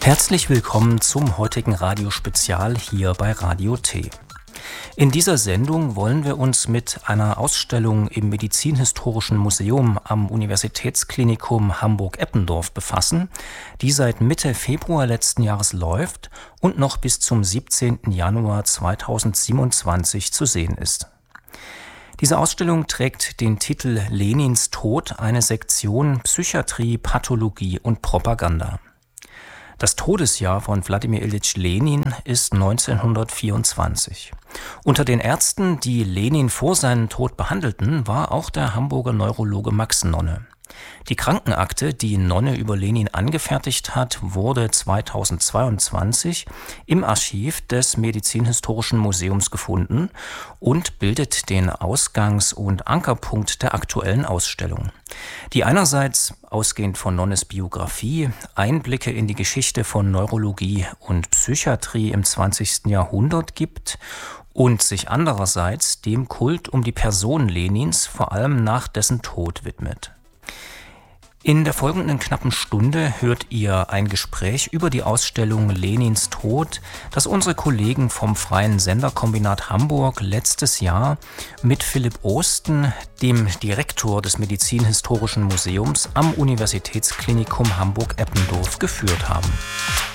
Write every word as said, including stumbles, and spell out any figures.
Herzlich willkommen zum heutigen Radiospezial hier bei Radio T. In dieser Sendung wollen wir uns mit einer Ausstellung im Medizinhistorischen Museum am Universitätsklinikum Hamburg-Eppendorf befassen, die seit Mitte Februar letzten Jahres läuft und noch bis zum siebzehnten Januar zweitausendsiebenundzwanzig zu sehen ist. Diese Ausstellung trägt den Titel Lenins Tod, eine Sektion Psychiatrie, Pathologie und Propaganda. Das Todesjahr von Wladimir Iljitsch Lenin ist neunzehnhundertvierundzwanzig. Unter den Ärzten, die Lenin vor seinem Tod behandelten, war auch der Hamburger Neurologe Max Nonne. Die Krankenakte, die Nonne über Lenin angefertigt hat, wurde zweitausendzweiundzwanzig im Archiv des Medizinhistorischen Museums gefunden und bildet den Ausgangs- und Ankerpunkt der aktuellen Ausstellung, die einerseits, ausgehend von Nonnes Biografie, Einblicke in die Geschichte von Neurologie und Psychiatrie im zwanzigsten Jahrhundert gibt und sich andererseits dem Kult um die Person Lenins, vor allem nach dessen Tod, widmet. In der folgenden knappen Stunde hört ihr ein Gespräch über die Ausstellung Lenins Tod, das unsere Kollegen vom Freien Senderkombinat Hamburg letztes Jahr mit Philipp Osten, dem Direktor des Medizinhistorischen Museums am Universitätsklinikum Hamburg-Eppendorf, geführt haben.